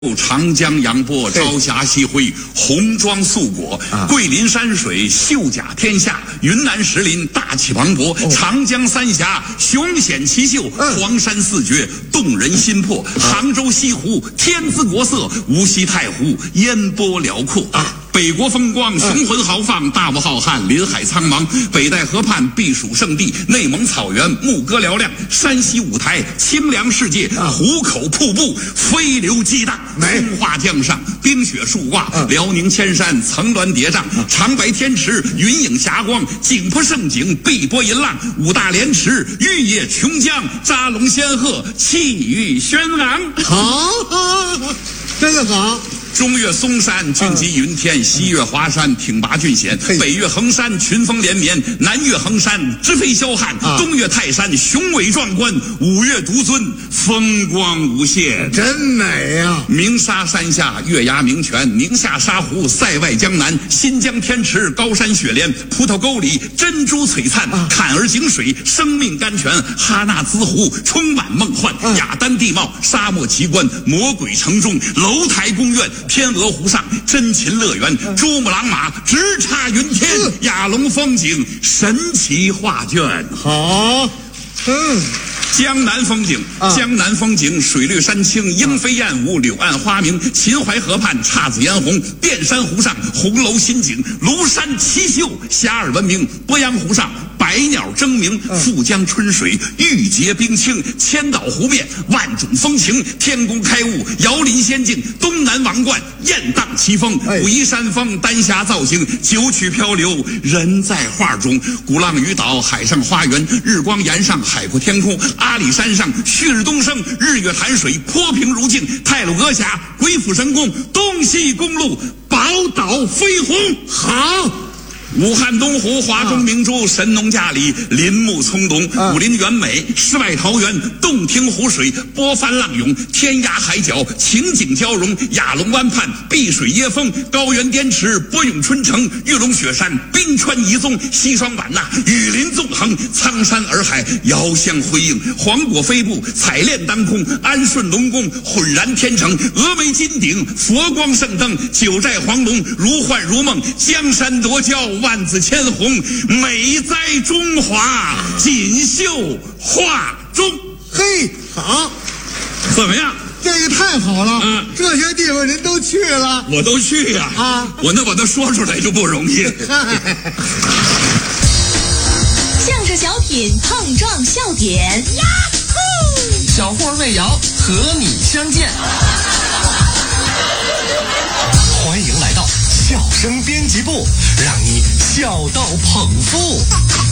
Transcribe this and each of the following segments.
长江扬波，朝霞西辉，红装素裹；桂林山水，秀甲天下；云南石林，大气磅礴；长江三峡，雄显奇秀；黄山四绝，动人心魄；杭州西湖，天姿国色；无锡太湖，烟波辽阔。北国风光，雄浑豪放；大雾浩瀚，林海苍茫；北戴河畔，避暑胜地；内蒙草原，牧歌嘹亮；山西五台，清凉世界；壶口瀑布，飞流激荡；松花江上，冰雪树挂；辽宁千山，层峦叠嶂；长白天池，云影霞光；景颇胜景，碧波银浪；五大连池，玉液琼浆；扎龙仙鹤，气宇轩昂。 好，真的好。 中越嵩山，俊极云天；西越华山，挺拔峻险；北越衡山，群峰连绵；南越衡山，直飞霄汉；东越泰山，雄伟壮观；五岳独尊，风光无限。 真美呀！ 鸣沙山下，月牙鸣泉；宁夏沙湖，塞外江南；新疆天池，高山雪莲；葡萄沟里，珍珠璀璨；坎儿井水，生命甘泉；哈纳兹湖，充满梦幻；雅丹地貌，沙漠奇观；魔鬼城中，楼台宫苑；天鹅湖上，珍禽乐园；珠穆朗玛，直插云天；雅龙风景，神奇画卷。 好， 江南风景，江南风景，水绿山青，莺飞燕舞，柳暗花明；秦淮河畔，姹紫嫣红；汴山湖上，红楼新景；庐山奇秀，遐迩闻名；鄱阳湖上，百鸟争鸣；富江春水，玉洁冰清；千岛湖面，万种风情；天宫开雾，遥林仙境；东南王冠，雁荡奇峰；武夷山峰，丹霞造型；九曲漂流，人在画中；鼓浪屿岛，海上花园；日光岩上，海阔天空；阿里山上，旭日东升；日月潭水，波平如镜；太鲁阁峡，鬼斧神工；东西公路，宝岛飞鸿。 好。 武汉东湖，华中明珠；神农架里，林木葱茏；武林园美，世外桃源；洞庭湖水，波翻浪涌；天涯海角，情景交融；雅龙湾畔，碧水椰风；高原滇池，波涌春城；玉龙雪山，冰川遗踪；西双版纳，雨林纵横；苍山洱海，遥相辉映；黄果飞步，彩炼当空；安顺龙宫，浑然天成；峨眉金顶，佛光圣灯；九寨黄龙，如幻如梦；江山夺骄，万紫千红，美在中华，锦绣画中。 嘿，好， 怎么样？ 这个太好了，这些地方人都去了， 我都去呀！我能把它说出来就不容易。 相声小品碰撞笑点，呀呼！小霍魏瑶和你相见，欢迎来到笑声编辑部，让你笑到捧腹。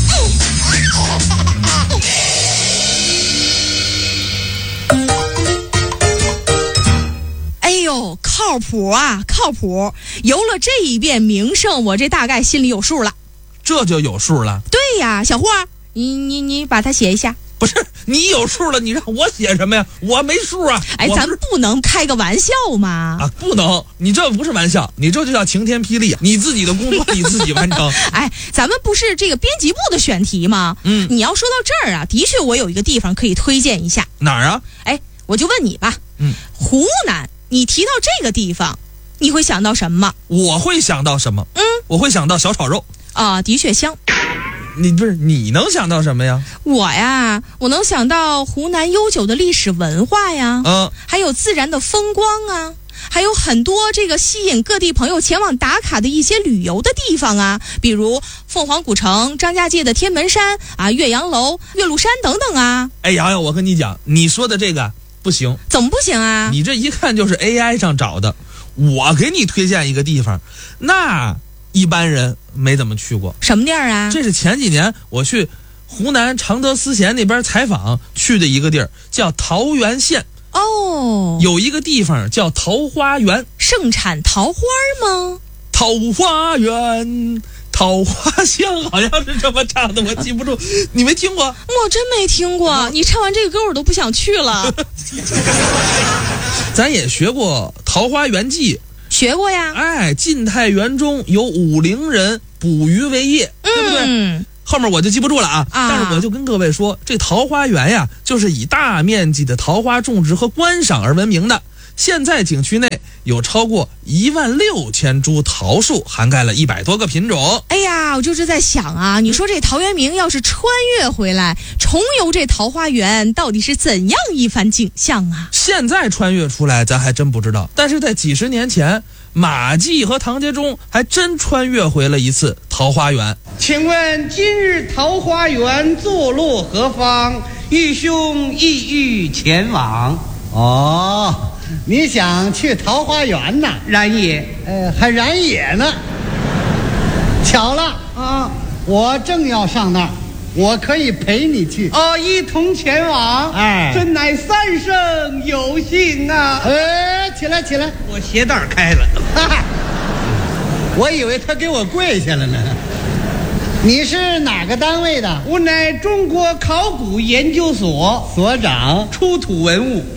哎呦，靠谱啊，靠谱！游了这一遍名胜，我这大概心里有数了。 这就有数了？ 对呀，小霍，你把它写一下。 不是，你有数了，你让我写什么呀？我没数啊！ 哎，咱不能开个玩笑吗？ 啊，不能！你这不是玩笑，你这就叫晴天霹雳，你自己的工作你自己完成。 哎，咱们不是这个编辑部的选题吗？你要说到这儿啊，的确我有一个地方可以推荐一下。 哪儿啊？ 哎，我就问你吧。湖南，你提到这个地方，你会想到什么？ 我会想到什么？我会想到小炒肉。 啊，的确香。 你能想到什么呀？ 我能想到湖南悠久的历史文化呀，还有自然的风光啊，还有很多这个吸引各地朋友前往打卡的一些旅游的地方啊，比如凤凰古城、张家界的天门山啊、岳阳楼、岳麓山等等啊。 哎，瑶瑶，我跟你讲，你说的这个不行。 怎么不行啊？ 你这一看就是 AI 上找的。我给你推荐一个地方，那一般人没怎么去过。 什么地儿啊？ 这是前几年我去湖南常德思贤那边采访去的一个地儿，叫桃源县。有一个地方叫桃花源。 盛产桃花吗？ 桃花源，桃花香，好像是这么唱的，我记不住。你没听过？ 我真没听过。你唱完这个歌我都不想去了。 咱也学过桃花源记。 学过呀。 哎，晋太元中有武陵人捕鱼为业，对不对？后面我就记不住了啊。但是我就跟各位说，这桃花源呀，就是以大面积的桃花种植和观赏而闻名的。 现在景区内有超过16000株桃树，涵盖了100多个品种。 哎呀，我就是在想啊，你说这陶渊明要是穿越回来，重游这桃花源，到底是怎样一番景象啊？ 现在穿越出来咱还真不知道，但是在几十年前，马季和唐杰忠还真穿越回了一次桃花源。 请问今日桃花源坐落何方？愚兄意欲前往。 哦，你想去桃花源呐？ 然也。 还然也呢。巧了啊， 我正要上那儿，我可以陪你去。 哦，一同前往。 哎， 真乃三生有幸啊！ 起来起来， 我鞋带开了。 我以为他给我跪下了呢。你是哪个单位的？ 我乃中国考古研究所所长， 出土文物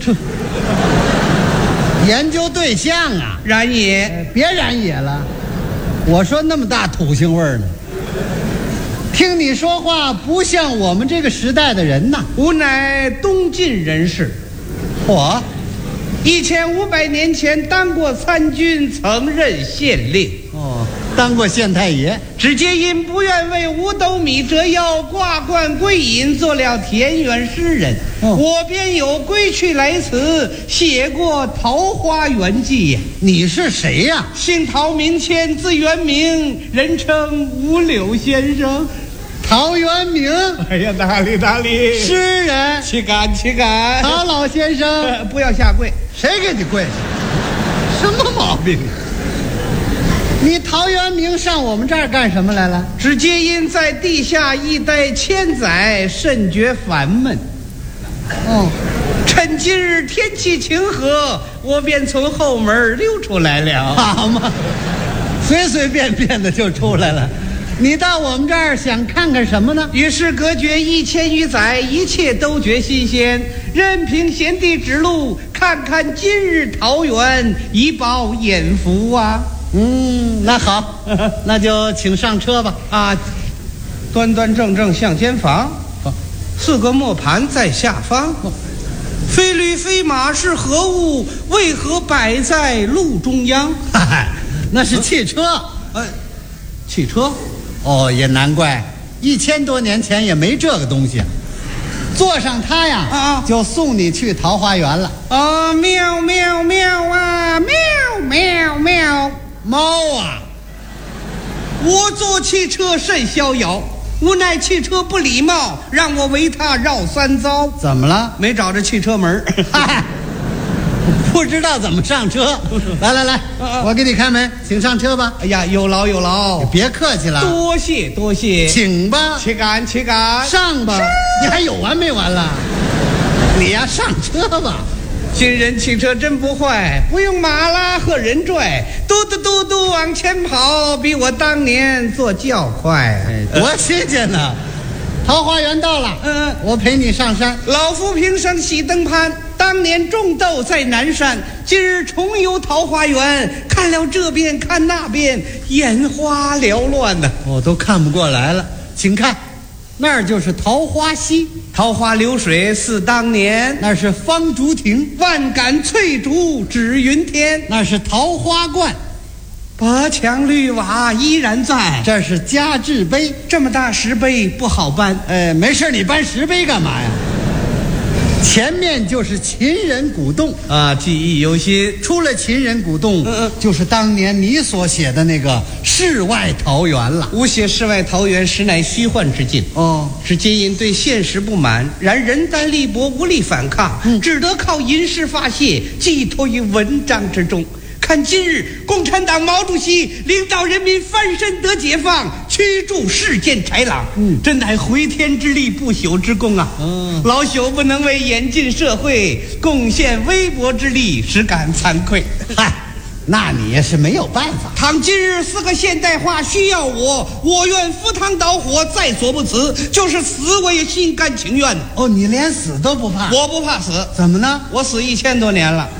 研究对象啊。 然也。 别然也了，我说那么大土腥味儿呢。听你说话不像我们这个时代的人呐。 我乃东晋人士。 我 1500年前当过参军，曾任县令。 哦，当过县太爷。 只皆因不愿为5斗米折腰，挂冠归隐，做了田园诗人。我便有归去来辞，写过《桃花源记》呀。 你是谁呀？ 姓陶名谦，字元明，人称五柳先生。 陶渊明。 哎呀，哪里诗人， 岂敢。 陶老先生， 不要下跪。 谁给你跪？什么毛病？你陶渊明上我们这儿干什么来了？ 只皆因在地下一待千载，甚觉烦闷。趁今日天气晴和，我便从后门溜出来了。 好嘛，随随便便的就出来了。你到我们这儿想看看什么呢？ 与世隔绝1000余载，一切都觉新鲜。任凭贤弟指路，看看今日桃源，以饱眼福啊。 那好，那就请上车吧。 啊，端端正正向前方，4个磨盘在下方。非驴非马是何物？为何摆在路中央？ 那是汽车。 汽车？ 哦，也难怪，1000多年前也没这个东西。坐上它呀，就送你去桃花源了。 喵喵喵啊，喵喵喵。 猫啊！ 我坐汽车甚逍遥，无奈汽车不礼貌，让我为他绕3遭。 怎么了？ 没找着汽车门。 不知道怎么上车。来，我给你开门，请上车吧。 哎呀，有劳。 别客气了， 多谢。 请吧。 岂敢。 上吧。你还有完没完了？你呀，上车吧。 新人汽车真不坏，不用马拉和人拽，嘟嘟往前跑，比我当年坐轿快。 多新鲜呢！桃花源到了，我陪你上山。 老夫平生喜登攀，当年种豆在南山，今日重游桃花源，看了这边看那边，眼花缭乱呢。 我都看不过来了，请看，那儿就是桃花溪， 桃花流水似当年， 那是方竹亭， 万杆翠竹指云天， 那是桃花观， 白墙绿瓦依然在， 这是嘉志碑， 这么大石碑不好搬。 没事，你搬石碑干嘛呀？前面就是秦人古洞啊，记忆犹新。 出了秦人古洞，就是当年你所写的那个世外桃源了。 吾写世外桃源，实乃虚幻之境。是皆因对现实不满，然人单力薄，无力反抗，只得靠吟诗发泄，寄托于文章之中。看今日共产党毛主席领导人民翻身得解放，驱逐世间豺狼，真乃回天之力，不朽之功啊！老朽不能为演进社会贡献微薄之力，实感惭愧。 那你也是没有办法。 倘今日4个现代化需要我愿赴汤蹈火，在所不辞，就是死我也心甘情愿。 你连死都不怕？ 我不怕死。 怎么呢？ 我死1000多年了。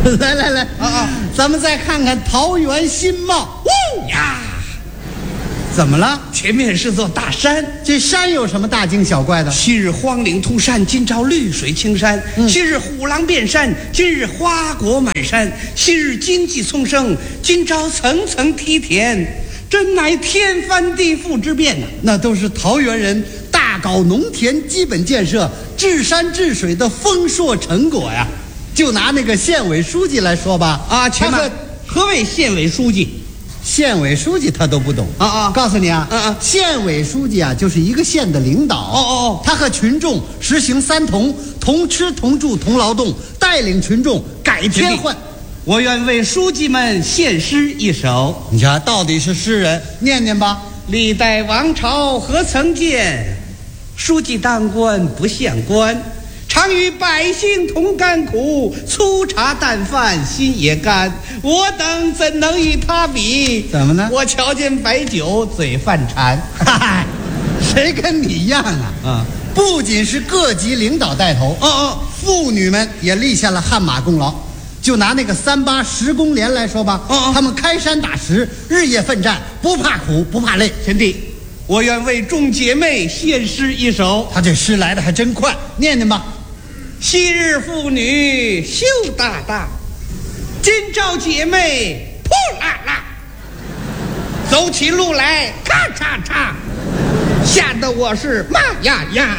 来，咱们再看看桃源新貌。 怎么了？ 前面是座大山， 这山有什么大惊小怪的？ 昔日荒岭通山，今朝绿水青山；昔日虎狼遍山，今日花果满山；昔日经济丛生，今朝层层梯田。真乃天翻地覆之变呐！ 那都是桃园人大搞农田基本建设、治山治水的丰硕成果呀。就拿那个县委书记来说吧， 啊，且慢，何谓县委书记？ 县委书记他都不懂啊！ 告诉你啊，县委书记啊，就是一个县的领导。他和群众实行三同：同吃、同住、同劳动，带领群众改天换。 我愿为书记们献诗一首。 你瞧，到底是诗人，念念吧。 历代王朝何曾见，书记当官不像官，常与百姓同甘苦，粗茶淡饭心也甘。我等怎能与他比？ 怎么呢？ 我瞧见白酒嘴犯馋。 谁跟你一样啊？不仅是各级领导带头，妇女们也立下了汗马功劳。就拿那个3810公联来说吧，他们开山打石，日夜奋战，不怕苦不怕累。 贤弟，我愿为众姐妹献诗一首。 他这诗来的还真快，念念吧。 昔日妇女羞答答，今朝姐妹扑啦啦，走起路来咔嚓嚓，吓得我是骂呀呀。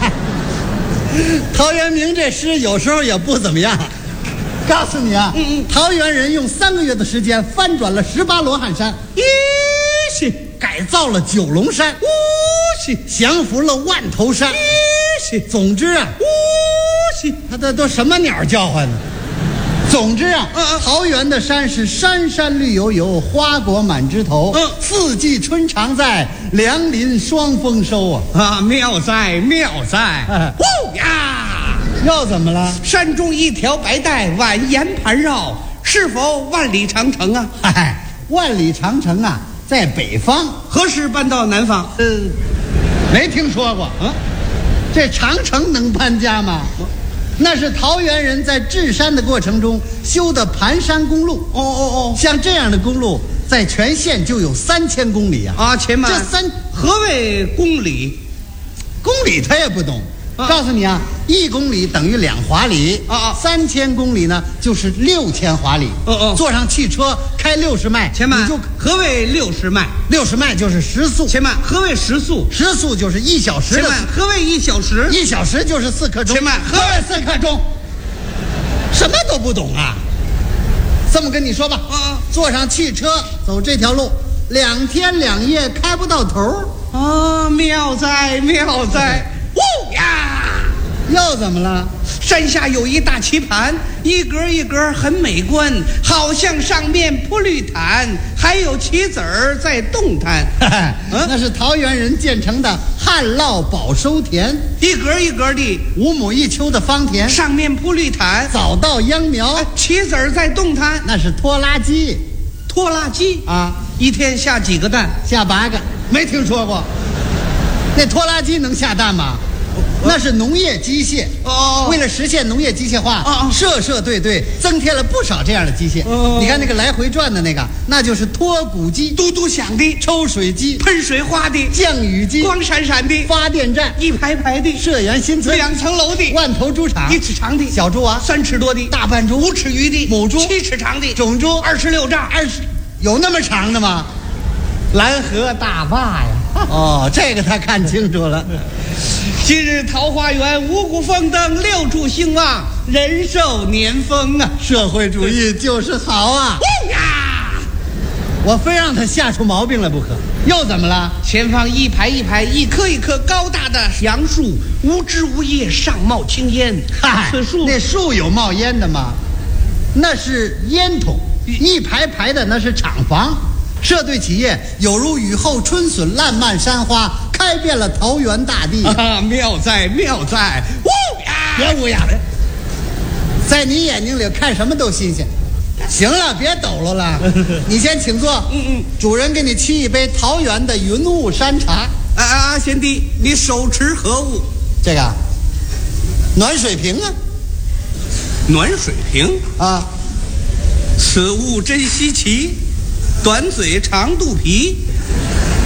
陶渊明这诗有时候也不怎么样。告诉你啊，桃园人用3个月的时间翻转了18罗汉山，改造了9龙山，降服了万头山，总之啊，他这都什么鸟叫唤呢？总之啊，桃园的山是山山绿油油，花果满枝头，四季春常在，良林双丰收啊！ 妙哉妙哉！呀！ 又怎么了？ 山中一条白带蜿蜒盘绕，是否万里长城啊？ 万里长城啊，在北方， 何时搬到南方？ 没听说过。这长城能搬家吗？那是桃园人在治山的过程中修的盘山公路。像这样的公路，在全县就有3000公里啊！ 且慢，何谓公里？ 公里他也不懂。告诉你啊，1公里等于2华里，3000公里呢就是6000华里。坐上汽车开60迈， 且慢，何谓60迈 ？60迈就是时速。 且慢，何谓时速？ 时速就是1小时。 且慢，何谓1小时 ？1小时就是4刻钟。 且慢， 何谓4刻钟？什么都不懂啊！这么跟你说吧，坐上汽车走这条路，2天2夜开不到头。 妙哉妙哉！呀！ 又怎么了？ 山下有一大棋盘，一格一格很美观，好像上面铺绿毯，还有棋子儿在动弹。 那是桃园人建成的旱涝保收田， 一格一格的 5亩1丘的方田， 上面铺绿毯， 早稻秧苗， 棋子儿在动弹。 那是拖拉机。 拖拉机啊， 一天下几个蛋？ 下8个。没听说过。那拖拉机能下蛋吗？那是农业机械。为了实现农业机械化，社队队增添了不少这样的机械。你看那个来回转的那个，那就是脱谷机， 嘟嘟响的抽水机， 喷水花的降雨机， 光闪闪的发电站， 一排排的社员新村 ，2层楼的万头猪场， 1尺长的小猪娃 ，3尺多的大半猪 ，5尺余的母猪 ，7尺长的种猪 ，26丈 ，20有那么长的吗？ 蓝河大坝呀！ 这个他看清楚了。 今日桃花源五谷丰登，6畜兴旺，人寿年丰啊！ 社会主义就是好啊！我非让他吓出毛病来不可。又怎么了？ 前方一排一排，一棵一棵高大的杨树，无枝无叶，上冒青烟。此树那树有冒烟的吗？那是烟筒。一排排的那是厂房。社队企业有如雨后春笋，烂漫山花，开遍了桃园大地。 妙哉妙哉！ 别乌鸦了，在你眼睛里看什么都新鲜。行了，别抖搂了，你先请坐。主人给你沏一杯桃园的云雾山茶。 贤弟，你手持何物？ 这个暖水瓶啊。 暖水瓶啊， 此物真稀奇。短嘴长肚皮，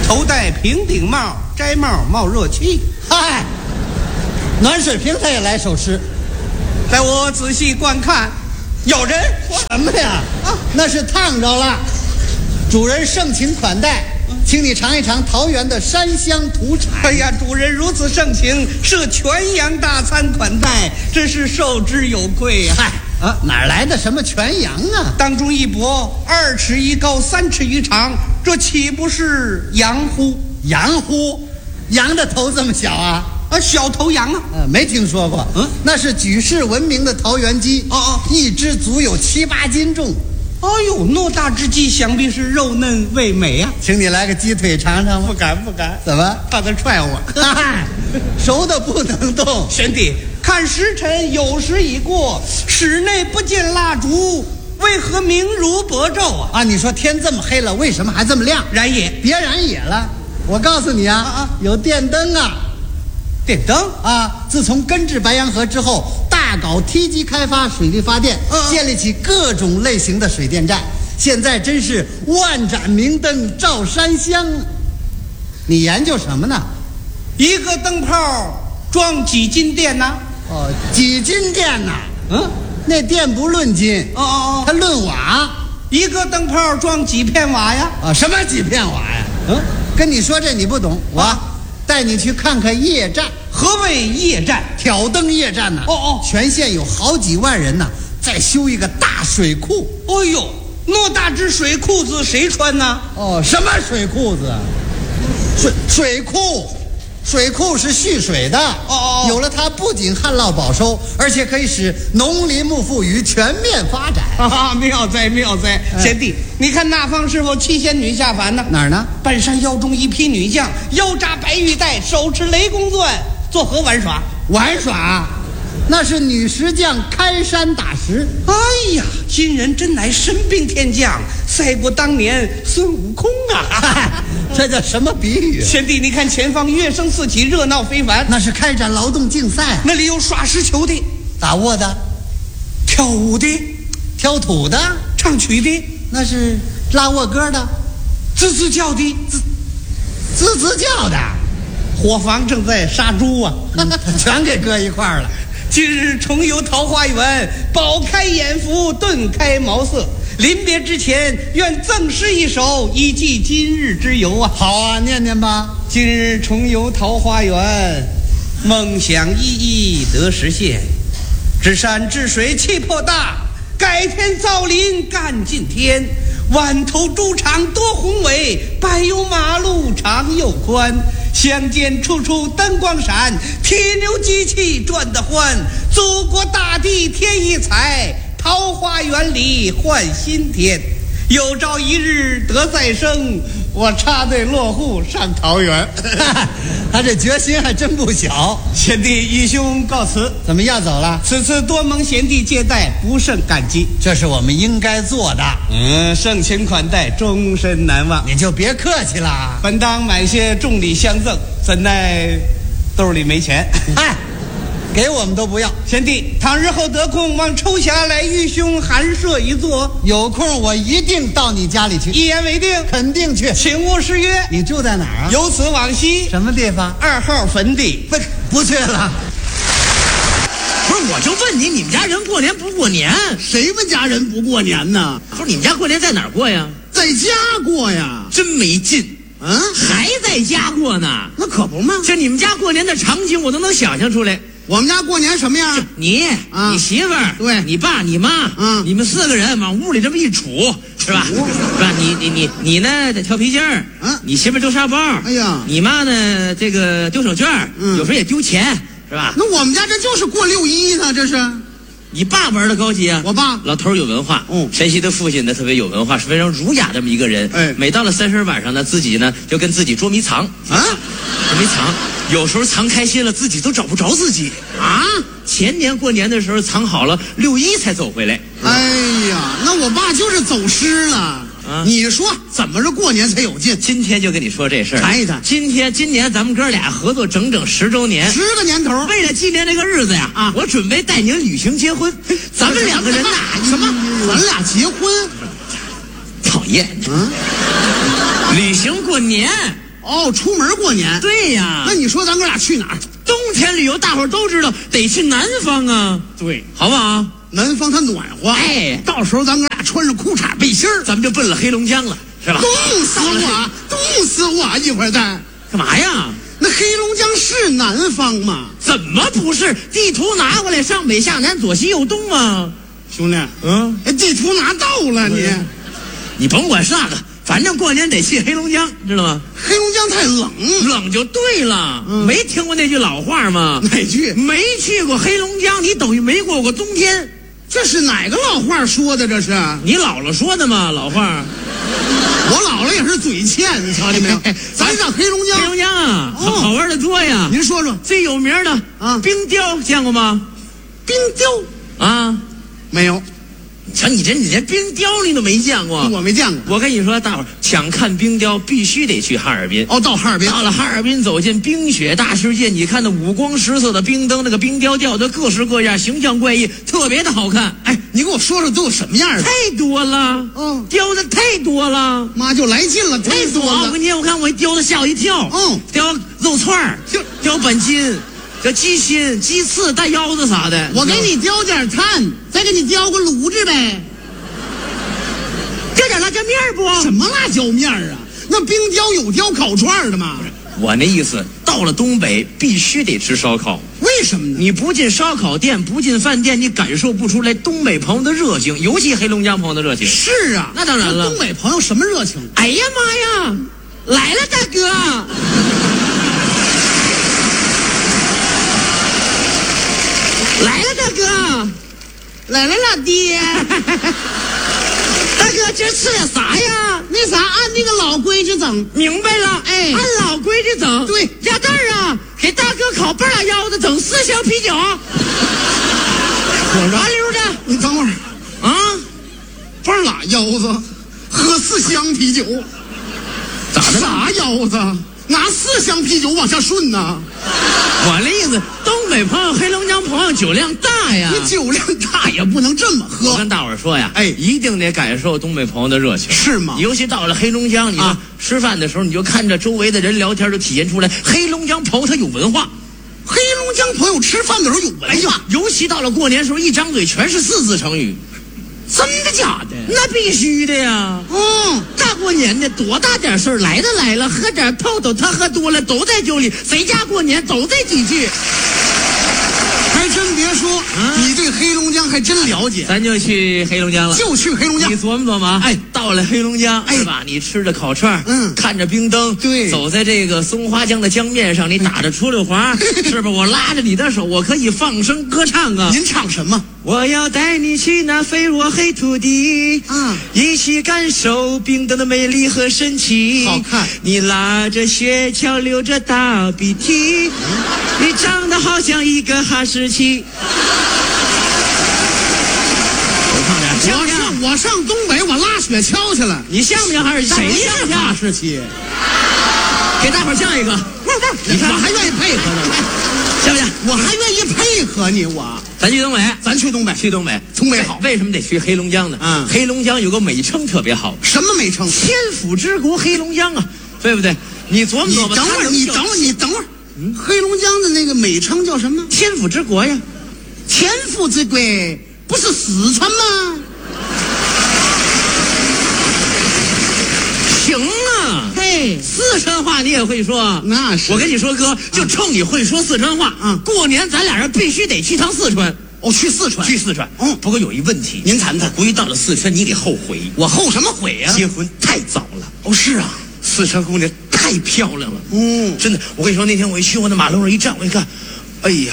头戴平顶帽，摘帽冒热气。 嗨，暖水瓶他也来首诗。 待我仔细观看，有人什么呀？那是烫着了。主人盛情款待，请你尝一尝桃园的山乡土产。 哎呀，主人如此盛情，设全羊大餐款待，真是受之有愧呀！ 嗨，哪来的什么全羊啊？ 当中一帛，2尺1高，3尺1长，这岂不是羊乎？ 羊乎？羊的头这么小啊？ 小头羊啊？ 没听说过。那是举世闻名的桃园鸡。一只足有7、8斤重。 哎呦，偌大只鸡，想必是肉嫩味美啊！ 请你来个鸡腿尝尝吧。 不敢。 怎么？ 怕他踹我。 熟的不能动。 贤弟，看时辰，酉时已过，室内不见蜡烛，为何明如薄昼啊？ 你说天这么黑了，为什么还这么亮？ 燃野， 别燃野了。我告诉你有电灯啊。 电灯自从根治白洋河之后，大搞梯级开发，水力发电，建立起各种类型的水电站。现在真是万盏明灯照山乡。你研究什么呢？ 一个灯泡装几斤电呢？ 几斤电呢？那电不论斤，它论瓦。 一个灯泡装几片瓦呀？ 什么几片瓦呀？跟你说这你不懂，我带你去看看夜战。 何谓夜战？ 挑灯夜战呢？全县有好几万人呢，在修一个大水库。 哎呦，偌大只水裤子谁穿呢？ 什么水裤子？水库。水库是蓄水的。有了它，不仅旱涝保收，而且可以使农林牧副渔全面发展。 妙哉妙哉！贤弟，你看那方是否七仙女下凡呢？ 哪儿呢？ 半山腰中一批女将，腰扎白玉带，手持雷公钻，作何玩耍？ 玩耍？那是女石匠开山打石。 哎呀，今人真乃神兵天将，赛过当年孙悟空啊！ 这叫什么比喻？ 贤弟，你看前方乐声四起，热闹非凡。 那是开展劳动竞赛。 那里有耍石球的， 打窝的， 跳舞的， 挑土的， 唱曲的， 那是拉沃歌的， 吱吱叫的， 吱吱叫的。 伙房正在杀猪啊， 全给搁一块儿了。 今日重游桃花源，饱开眼福，顿开茅塞。临别之前，愿赠诗一首，以寄今日之游啊！ 好啊，念念吧。 今日重游桃花源，梦想一一得实现。治山治水气魄大，改天造林干尽天。万头猪场多宏伟，柏油马路长又宽。乡间处处灯光闪，铁牛机器转得欢。祖国大地添一彩，桃花源里换新天。有朝一日得再生，我插队落户上桃园。 他这决心还真不小。 贤弟义兄告辞。 怎么要走了？ 此次多蒙贤弟接待，不胜感激。 这是我们应该做的。 盛情款待，终身难忘。 你就别客气了。 本当买些重礼相赠，怎奈兜里没钱。 给我们都不要。 贤弟，倘日后得空，望抽匣来玉兄寒舍一坐。 有空我一定到你家里去。 一言为定。 肯定去。 请勿失约。 你住在哪儿啊？ 由此往西。 什么地方 ？2号坟地。 不去了。 不是，我就问你，你们家人过年不过年？ 谁们家人不过年呢？ 不是，你们家过年在哪儿过呀？ 在家过呀。 真没劲。还在家过呢？ 那可不嘛。 这你们家过年的场景我都能想象出来。 我们家过年什么样？ 你媳妇儿， 对， 你爸你妈，你们4个人往屋里这么一杵，是吧？是吧？你呢跳皮筋儿，你媳妇儿丢沙包， 哎呀， 你妈呢这个丢手绢，有时候也丢钱，是吧？ 那我们家这就是过6·1呢，这是。 你爸玩的高级啊！ 我爸老头有文化，山西的父亲呢特别有文化，是非常儒雅这么一个人。每到了30晚上呢，自己呢就跟自己捉迷藏捉迷藏，有时候藏开心了，自己都找不着自己啊。前年过年的时候藏好了，6·1才走回来。 哎呀，那我爸就是走失了。你说怎么着过年才有劲？ 今天就跟你说这事儿， 谈一谈。 今年咱们哥俩合作整整10周年 ，10个年头。 为了纪念这个日子呀，我准备带您旅行结婚。咱们2个人呐， 什么？咱俩结婚？ 讨厌。旅行过年。 哦，出门过年。 对呀。 那你说咱哥俩去哪儿？ 冬天旅游，大伙儿都知道得去南方啊。 对， 好不好？ 南方它暖和。 哎， 到时候咱哥俩穿上裤衩背心儿， 咱们就奔了黑龙江了，是吧？ 冻死我！冻死我！一会儿再干嘛呀？ 那黑龙江是南方吗？ 怎么不是？地图拿过来，上北下南，左西右东啊。 兄弟，地图拿到了你甭管是那个，反正过年得去黑龙江，知道吗？ 黑龙江太冷， 冷就对了。没听过那句老话吗？ 哪句？ 没去过黑龙江，你等于没过过冬天。 这是哪个老话说的？这是你姥姥说的吗？老话。 我姥姥也是嘴欠，你瞧见没有？咱上黑龙江。 黑龙江啊，好玩的多呀。 您说说最有名的啊，冰雕见过吗？ 冰雕啊， 没有。 瞧你连冰雕你都没见过。 我没见过。 我跟你说，大伙儿想看冰雕，必须得去哈尔滨。 哦，到哈尔滨。 到了哈尔滨，走进冰雪大世界，你看那五光十色的冰灯，那个冰雕吊的各式各样，形象怪异，特别的好看。 哎，你给我说说都有什么样的？ 太多了，雕的太多了， 妈就来劲了，太多了。 我跟你我看我雕的吓我一跳。雕肉串儿，雕板筋。这鸡心、鸡翅、大腰子啥的， 我给你雕点炭，再给你雕个炉子呗。 雕点辣椒面不？ 什么辣椒面啊？那冰雕有雕烤串的吗？ 我那意思，到了东北必须得吃烧烤。 为什么呢？ 你不进烧烤店，不进饭店，你感受不出来东北朋友的热情，尤其黑龙江朋友的热情。 是啊， 那当然了。 东北朋友什么热情？ 哎呀妈呀，来了大哥！来了大哥， 来了老爹。 大哥今儿吃点啥呀？ 那啥，按那个老规矩整。 明白了， 哎， 按老规矩整。 对， 鸭蛋啊，给大哥烤半拉腰子，整4箱啤酒。 我麻溜的。 你等会儿啊， 半拉腰子，喝4箱啤酒， 咋的？ 啥腰子？拿4箱啤酒往下顺呢？ 我那意思，东北朋友、黑龙江朋友酒量大呀。 你酒量大也不能这么喝。 我跟大伙儿说呀， 哎， 一定得感受东北朋友的热情。 是吗？ 尤其到了黑龙江，你说吃饭的时候，你就看着周围的人聊天，就体现出来黑龙江朋友他有文化。 黑龙江朋友吃饭的时候有文化， 尤其到了过年时候，一张嘴全是4字成语。 真的假的？ 那必须的呀！大过年的多大点事儿，来都来了，喝点透透，他喝多了都在酒里，谁家过年都这几句。 还真别说，你对黑龙江还真了解。 咱就去黑龙江了， 就去黑龙江。 你琢磨琢磨，哎，到了黑龙江，是吧？你吃着烤串，看着冰灯， 对， 走在这个松花江的江面上，你打着出溜滑，是不是？我拉着你的手，我可以放声歌唱啊！ 您唱什么？ 我要带你去那肥沃黑土地，一起感受冰灯的美丽和神奇。 好看。 你拉着雪橇，流着大鼻涕，你长得好像一个哈士奇。 我上东北，我拉雪橇去了。 你像不像哈士奇？ 谁是哈士奇？ 给大伙儿像一个。 你看，我还愿意配合呢， 像不像？ 我还愿意配合你。 咱去东北， 去东北， 去东北， 东北好。 为什么得去黑龙江呢？黑龙江有个美称特别好。 什么美称？ 千府之国黑龙江啊，对不对？你琢磨琢磨。 你等会儿，黑龙江的那个美称叫什么？ 千府之国呀。 千府之国不是四川吗？ 行啊， 嘿， 四川话你也会说？ 那是。 我跟你说哥，就冲你会说四川话，过年咱俩人必须得去趟四川。 去四川。 去四川。不过有一问题， 您谈谈。 估计到了四川你得后悔。 我后什么悔呀？ 结婚太早了。是啊，四川姑娘太漂亮了。真的，我跟你说，那天我一去我那马路上一站，我一看，哎呀，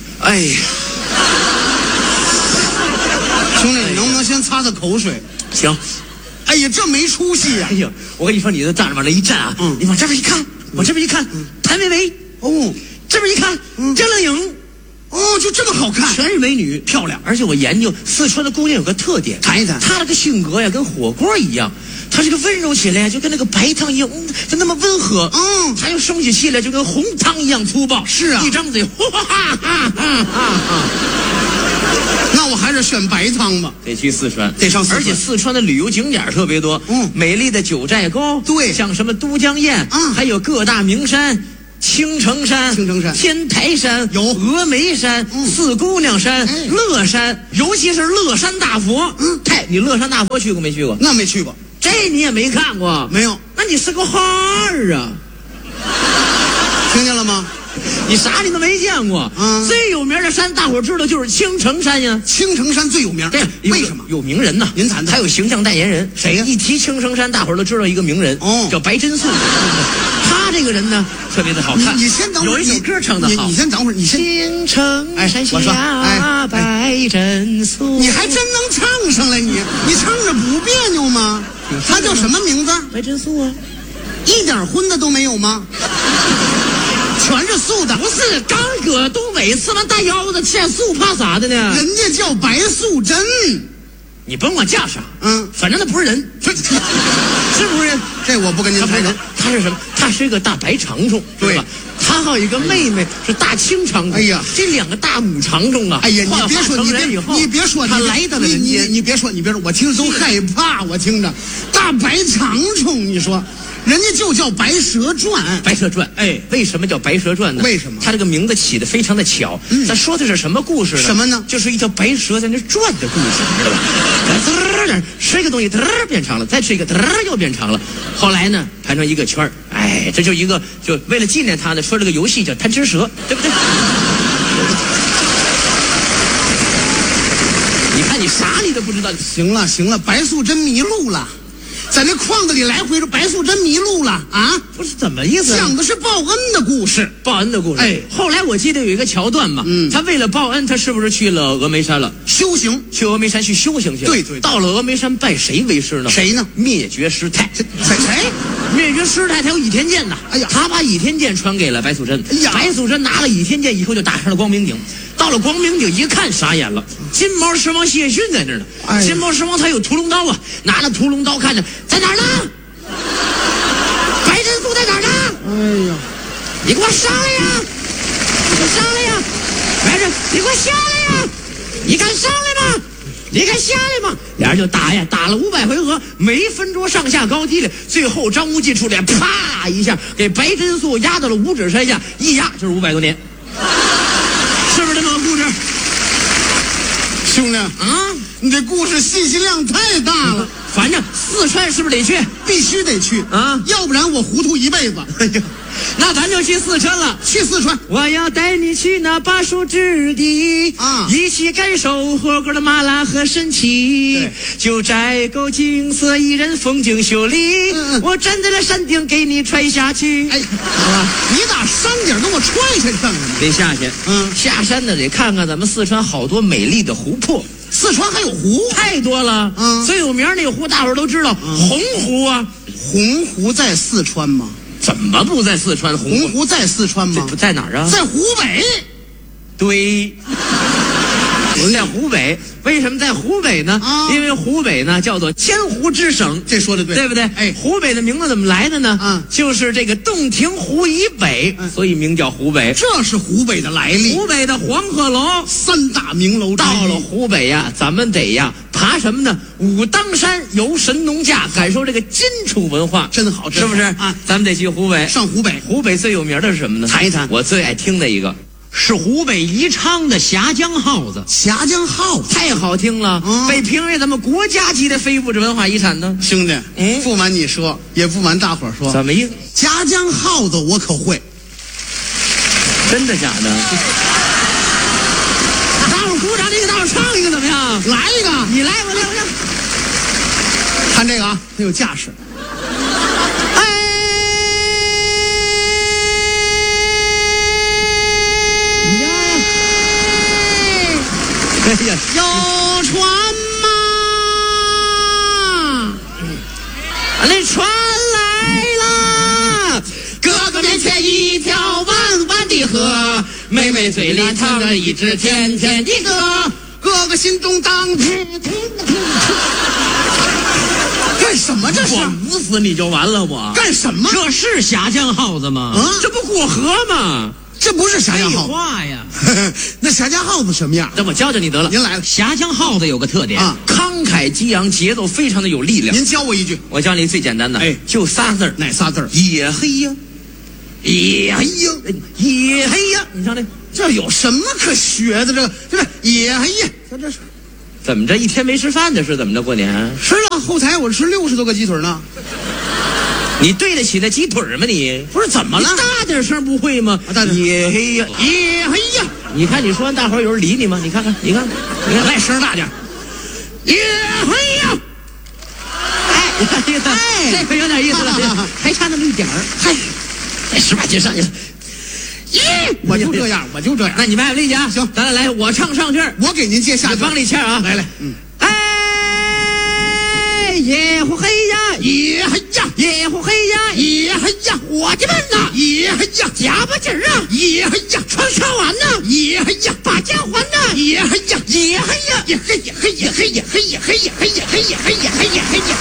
兄弟，你能不能先擦擦口水？ 行。 哎呀，这没出息呀！ 哎呀，我跟你说，你这站着往那一站啊，你往这边一看，往这边一看，谭维维，这边一看，张靓颖， 就这么好看， 全是美女，漂亮。而且我研究四川的姑娘有个特点， 谈一谈， 她那个性格呀，跟火锅一样，她这个温柔起来就跟那个白汤一样，就那么温和，她又生起气来就跟红汤一样粗暴。 是啊， 一张嘴，哈哈哈哈哈哈。 那我还是选白汤吧。 得去四川， 得上四川， 而且四川的旅游景点特别多。美丽的九寨沟， 对， 像什么都江堰还有各大名山。青城山、天台山、 有峨眉山、四姑娘山、乐山，尤其是乐山大佛。你乐山大佛去过没去过？ 那没去过。 这你也没看过？ 没有。 那你是个孩儿啊！ 听见了吗？ 你啥你都没见过。最有名的山，大伙知道就是青城山呀。 青城山最有名， 对， 为什么？ 有名人呐， 您谈谈。 还有形象代言人， 谁呀？ 一提青城山，大伙都知道一个名人，叫白珍素。他这个人呢，特别的好看。 你先等会儿， 有一首歌唱的好。 你先等会儿，你先。 青城山下白珍素， 你还真能唱上来，你唱着不别扭吗？他叫什么名字？ 白珍素啊， 一点荤的都没有吗？全是素的。 不是，刚搁东北吃完大腰子，吃素怕啥的呢？ 人家叫白素贞。 你甭管叫啥，反正那不是人，是不是人？ 这我不跟您谈。 他是什么？他是一个大白长虫，对吧？他还有一个妹妹是大青长虫。 哎呀， 这两个大母长虫啊！ 哎呀，你别说， 他来到了人间。 你别说，我听着都害怕。我听着，大白长虫，你说。人家就叫《白蛇传》， 白蛇传，为什么叫白蛇传呢？ 为什么？ 他这个名字起得非常的巧。咱说的是什么故事呢？ 什么呢？ 就是一条白蛇在那转的故事，知道吧？吃一个东西，变长了，再吃一个，又变长了。后来呢，盘成一个圈儿，这就一个，就为了纪念他呢，说这个游戏叫贪吃蛇，对不对？你看你啥你都不知道。 行了，白素贞迷路了。在那框子里来回说白素贞迷路了啊！ 不是怎么意思？ 讲的是报恩的故事， 后来我记得有一个桥段嘛，他为了报恩，他是不是去了峨眉山了？ 修行， 去峨眉山去修行去了。 对， 到了峨眉山拜谁为师呢？ 谁呢？ 灭绝师太。 谁？ 灭绝师太他有倚天剑呐。 哎呀， 他把倚天剑传给了白素贞。 哎呀， 白素贞拿了倚天剑以后就打上了光明顶。到了光明顶一看傻眼了，金毛狮王谢逊在那儿呢。金毛狮王他有屠龙刀啊，拿着屠龙刀看着在哪儿呢？白珍素在哪儿呢？ 哎呀， 你给我上来呀！你给我上来呀！白珍，你给我下来呀！你敢上来吗？你敢下来吗？俩人就打呀，打了500回合，没分出上下高低来。最后张无忌出来，啪一下给白珍素压到了五指山下，一压就是500多年。是不是这么个故事？ 兄弟啊，你这故事信息量太大了。 反正四川是不是得去？ 必须得去啊， 要不然我糊涂一辈子。 哎呀，那咱就去四川了。 去四川， 我要带你去那巴蜀之地啊，一起感受火锅的麻辣和神奇。九寨沟景色宜人，风景秀丽。我站在了山顶，给你踹下去。 哎，好了，你打山顶给我踹下去干什么？ 得下去。下山呢得看看咱们四川好多美丽的湖泊。 四川还有湖太多了。最有名那个湖大伙都知道，洪湖啊。 洪湖在四川吗？ 怎么不在四川？ 洪湖在四川吗？ 在哪儿啊？ 在湖北。 对，在湖北。为什么在湖北呢？因为湖北呢叫做千湖之省， 这说的对， 对不对？湖北的名字怎么来的呢？就是这个洞庭湖以北，所以名叫湖北。 这是湖北的来历。 湖北的黄鹤楼 3大名楼之一。 到了湖北呀，咱们得呀爬什么呢？武当山，游神农架，感受这个荆楚文化， 真好， 是不是啊？咱们得去湖北， 上湖北。 湖北最有名的是什么呢？ 谈一谈。 我最爱听的一个是湖北宜昌的峡江号子。 峡江号子太好听了，被评为咱们国家级的非物质文化遗产呢。 兄弟，不瞒你说，也不瞒大伙儿说， 怎么意思？ 峡江号子我可会。 真的假的？大伙儿鼓掌，这个大伙儿唱一个怎么样？ 来一个， 你来，我来。 看这个啊，很有架势。 哎呀， 有船吗？ 那船来了，哥哥面前一条弯弯的河，妹妹嘴里唱着一支甜甜的歌， 哥哥心中当听。干什么这是？ 我捂死你就完了！我干什么？ 这是峡江号子吗？这不过河吗？ 这不是峡江耗子。 废话呀， 那峡江耗子什么样？ 那我教教你得了。 您来了。 峡江耗子有个特点啊， 慷慨激昂，节奏非常的有力量。 您教我一句。 我教你最简单的，就仨字儿。 哪仨字儿？ 野黑呀，野黑呀，野黑呀！你瞧这有什么可学的？这野黑呀，咱这是怎么着？一天没吃饭的是怎么着？过年吃了，后台我吃60多个鸡腿呢。 你对得起那鸡腿吗？你不是怎么了？ 你大点声不会吗？野黑呀， 野黑呀！ 你看你说完，大伙儿有人理你吗？你看， 来声大点。野黑呀！ 这回有点意思了，还差那么一点儿。嗨，再使把劲上去了。 我就这样。 那你卖卖力气啊！行，咱来，我唱上句， 我给您接下句， 帮你签啊！ 来， 野呼嘿呀， 野嘿呀， 野呼嘿呀， 野嘿呀， 伙计们呐， 野嘿呀， 加把劲儿啊， 野嘿呀， 穿上碗呐， 野嘿呀， 把家还呐， 野嘿呀， 野嘿呀， 野嘿呀，嘿呀，嘿呀，嘿呀，嘿呀，嘿呀，嘿呀，嘿呀，嘿呀，嘿呀，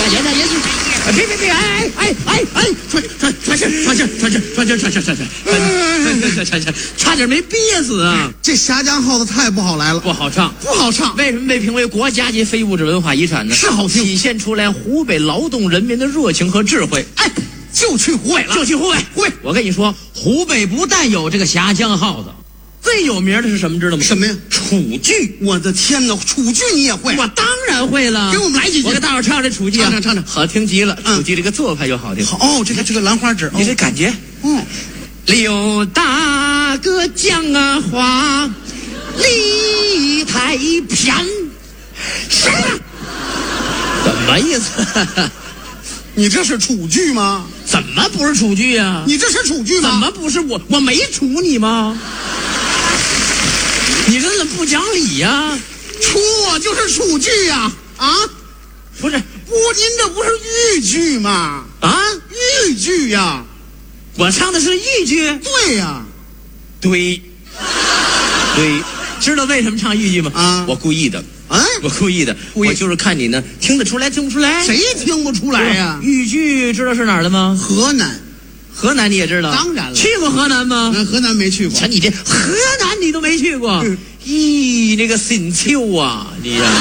别，差点没憋死啊！ 这峡江耗子太不好来了， 不好唱。为什么被评为国家级非物质文化遗产呢？ 是好听， 体现出来湖北劳动人民的热情和智慧。 就去湖北了， 湖北。我跟你说，湖北不但有这个峡江耗子，最有名的是什么知道吗？ 什么呀？ 楚剧。 我的天哪，楚剧你也会？ 我当然会了。 给我们来几句， 我给大伙唱这楚剧啊， 唱， 好听极了。楚剧这个做派就好听。 哦，这个兰花指， 你这感觉。刘大哥讲话理太偏，什么意思？ 你这是楚剧吗？ 怎么不是楚剧啊？ 你这是楚剧吗？ 怎么不是我没楚你吗？你这怎么不讲理呀？ 楚我就是楚剧呀！ 不是， 您这不是豫剧吗？豫剧呀！ 我唱的是豫剧。 对呀， 对，知道为什么唱豫剧吗？我故意的。我故意的，我就是看你呢，听得出来听不出来？ 谁听不出来呀？ 豫剧知道是哪儿的吗？ 河南你也知道？ 当然了。 去过河南吗？ 河南没去过。 瞧你这河南你都没去过，咦，那个新秋啊，你呀，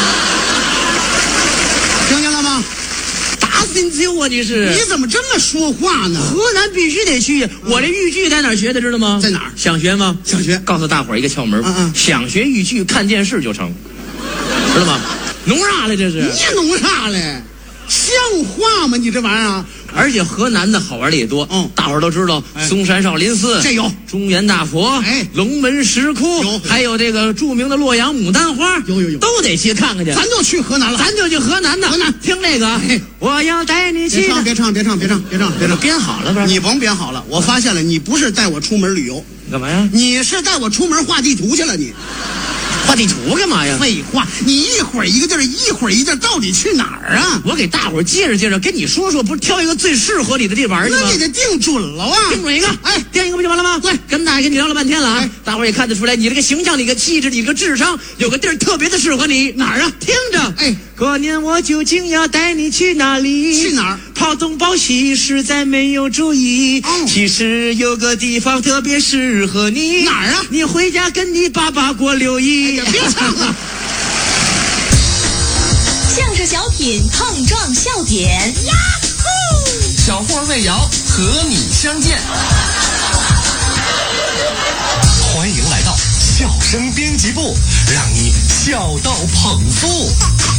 听见了吗？ 大新秋啊，你是？ 你怎么这么说话呢？ 河南必须得去。我这豫剧在哪儿学的，知道吗？ 在哪儿？ 想学吗？ 想学。 告诉大伙儿一个窍门，想学豫剧，看电视就成。知道吗？弄啥来这是？ 你弄啥来？像话吗？你这玩意儿！ 而且河南的好玩的也多。大伙儿都知道，嵩山少林寺这有， 中原大佛，龙门石窟有， 还有这个著名的洛阳牡丹花， 有， 都得去看看去。 咱就去河南了， 咱就去河南的。河南听这个，我要带你去。 别唱！ 编好了吧？ 你甭编好了，我发现了，你不是带我出门旅游， 干嘛呀？ 你是带我出门画地图去了，你。 画地图干嘛呀？ 废话，你一会儿一个地儿，一会儿一地儿，到底去哪儿啊？ 我给大伙儿介绍，跟你说，不是挑一个最适合你的地方去吗？ 那你得定准了啊！ 定准一个，定一个不就完了吗？ 对， 跟大爷跟你聊了半天了，大伙儿也看得出来，你这个形象、你个气质、你这个智商，有个地儿特别的适合你。哪儿啊？听着，过年我究竟要带你去哪里？ 去哪儿？ 跑东跑西实在没有主意。其实有个地方特别适合你。 哪儿啊？ 你回家跟你爸爸过6一。 别唱了。 相声小品碰撞笑点，呀呼！ 小霍魏瑶和你相见。欢迎来到笑声编辑部，让你笑到捧腹。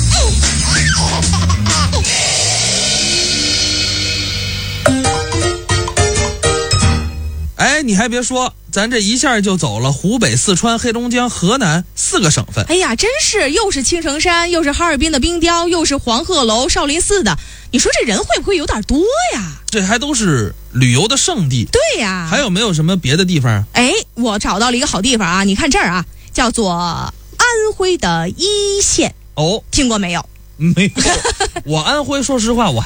你还别说，咱这一下就走了湖北、四川、黑龙江、河南4个省份。 哎呀，真是又是青城山，又是哈尔滨的冰雕，又是黄鹤楼、少林寺的，你说这人会不会有点多呀？ 这还都是旅游的胜地。 对呀。 还有没有什么别的地方？ 我找到了一个好地方啊，你看这儿啊，叫做安徽的黟县。 哦， 听过没有？ 没有。我安徽说实话我还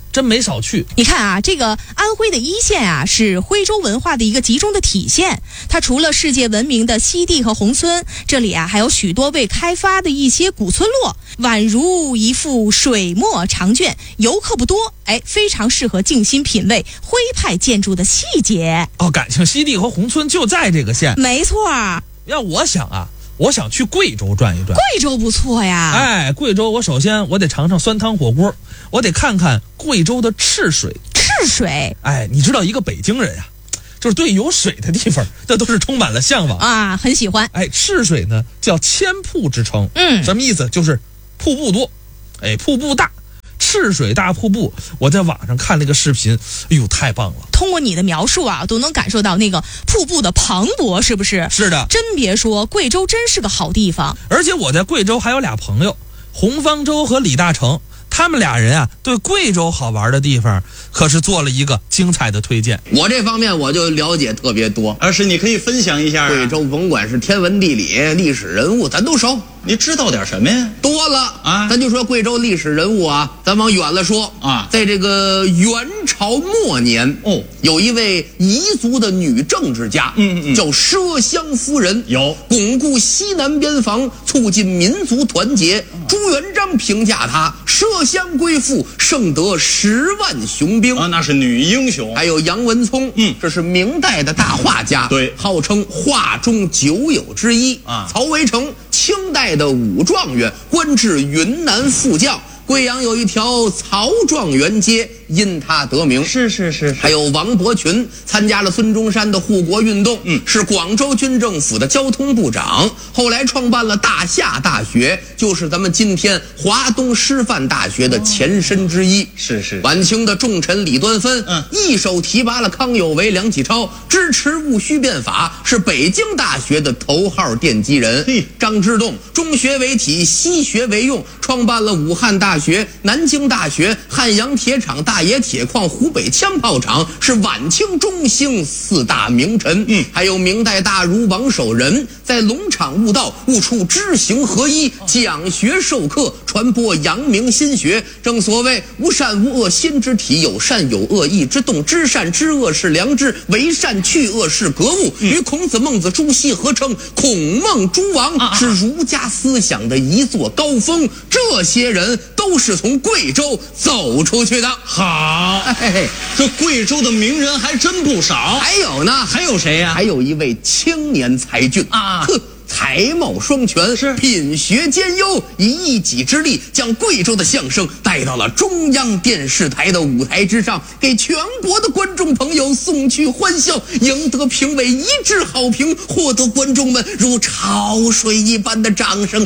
真没少去。 你看啊，这个安徽的黟县啊，是徽州文化的一个集中的体现。它除了世界闻名的西递和宏村，这里啊还有许多未开发的一些古村落，宛如一幅水墨长卷，游客不多，非常适合静心品味徽派建筑的细节。 哦，感情西递和宏村就在这个县。 没错。 要我想啊，我想去贵州转一转。 贵州不错呀。 贵州我首先我得尝尝酸汤火锅，我得看看贵州的赤水。 赤水？ 你知道一个北京人呀，就是对有水的地方，这都是充满了向往啊，很喜欢。 赤水呢叫千瀑之称，什么意思？就是瀑布多，瀑布大。赤水大瀑布，我在网上看了个视频，哎呦，太棒了！ 通过你的描述啊，都能感受到那个瀑布的磅礴，是不是？ 是的， 真别说，贵州真是个好地方。 而且我在贵州还有俩朋友，洪方舟和李大成，他们俩人啊，对贵州好玩的地方可是做了一个精彩的推荐。 我这方面我就了解特别多， 是你可以分享一下。 贵州甭管是天文地理、历史人物，咱都熟。 你知道点什么呀？ 多了啊！咱就说贵州历史人物啊，咱往远了说啊，在这个元朝末年有一位彝族的女政治家，叫麝香夫人，巩固西南边防，促进民族团结。朱元璋评价她麝香归附，胜得10万雄兵啊，那是女英雄。 还有杨文聪，这是明代的大画家， 对， 号称画中9友之一啊。曹维成，清代的武状元，官至云南副将。贵阳有一条曹状元街，因他得名。 是。 还有王伯群，参加了孙中山的护国运动，是广州军政府的交通部长，后来创办了大夏大学，就是咱们今天华东师范大学的前身之一。 是。 晚清的重臣李端芬，一手提拔了康有为、梁启超，支持戊戌变法，是北京大学的头号奠基人。张之洞，中学为体，西学为用，创办了武汉大学、南京大学、汉阳铁厂、大冶铁矿、湖北枪炮厂，是晚清中兴4大名臣。还有明代大儒王守仁，在龙场悟道，悟出知行合一，讲学授课，传播阳明心学。正所谓无善无恶心之体，有善有恶意之动，知善知恶是良知，为善去恶是格物。与孔子、孟子、朱熹合称孔孟诸王，是儒家思想的一座高峰。这些人都是从贵州走出去的。 好，这贵州的名人还真不少。 还有呢？ 还有谁呀？ 还有一位青年才俊啊，才貌双全， 是品学兼优，以一己之力将贵州的相声带到了中央电视台的舞台之上，给全国的观众朋友送去欢笑，赢得评委一致好评，获得观众们如潮水一般的掌声。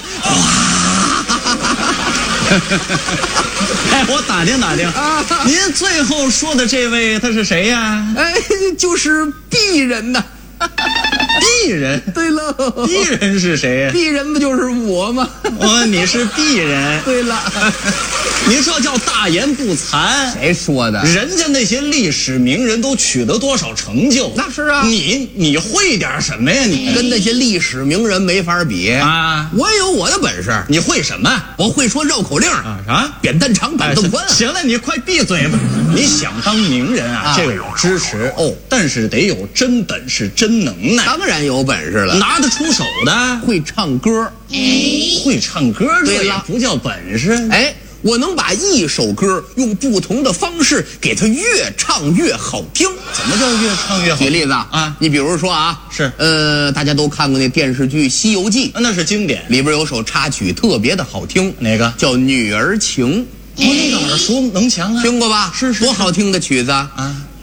我打听打听，您最后说的这位他是谁呀？ 就是鄙人呐。 鄙人？ 对了， 鄙人是谁呀？ 鄙人不就是我吗？ 你是鄙人。 对了， 你这叫大言不惭。 谁说的？ 人家那些历史名人都取得多少成就？ 那是啊。 你会点什么呀？你跟那些历史名人没法比啊！我有我的本事。 你会什么？ 我会说绕口令啊！ 啥？ 扁担长，板凳宽。 行了，你快闭嘴吧！你想当名人啊？这个我支持但是得有真本事、真能耐。 当然有本事了， 拿得出手的， 会唱歌。 会唱歌这也不叫本事。 我能把一首歌用不同的方式给它越唱越好听。 怎么叫越唱越好听？ 举例子啊，你比如说啊， 是大家都看过那电视剧《西游记》， 那是经典， 里边有首插曲特别的好听， 哪个？ 叫《女儿情》。 那个耳熟能详啊， 听过吧？ 是多好听的曲子啊！